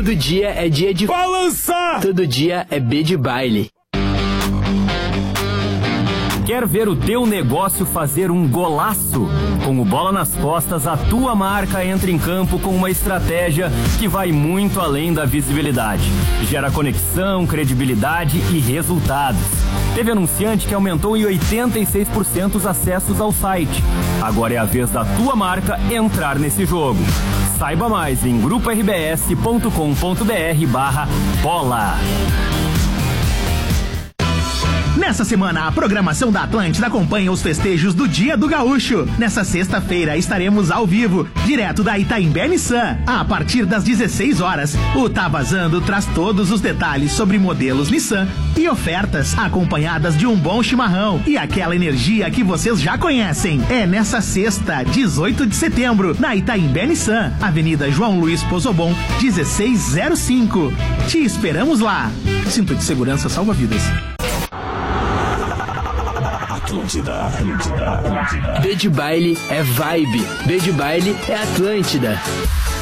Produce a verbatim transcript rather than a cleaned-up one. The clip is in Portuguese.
Todo dia é dia de balançar. Todo dia é B de baile. Quer ver o teu negócio fazer um golaço? Com o Bola nas Costas, a tua marca entra em campo com uma estratégia que vai muito além da visibilidade. Gera conexão, credibilidade e resultados. Teve anunciante que aumentou em oitenta e seis por cento os acessos ao site. Agora é a vez da tua marca entrar nesse jogo. Saiba mais em grupo r b s ponto com ponto b r barra bola. Nessa semana, a programação da Atlântida acompanha os festejos do Dia do Gaúcho. Nessa sexta-feira, estaremos ao vivo, direto da Itaimbé Nissan. A partir das dezesseis horas, o Tá Vazando traz todos os detalhes sobre modelos Nissan e ofertas, acompanhadas de um bom chimarrão e aquela energia que vocês já conhecem. É nessa sexta, dezoito de setembro, na Itaimbé Nissan, Avenida João Luiz Pozobon, dezesseis zero cinco. Te esperamos lá. Cinto de segurança salva vidas. Atlântida, Atlântida, Atlântida. B de baile é vibe. B de baile é Atlântida.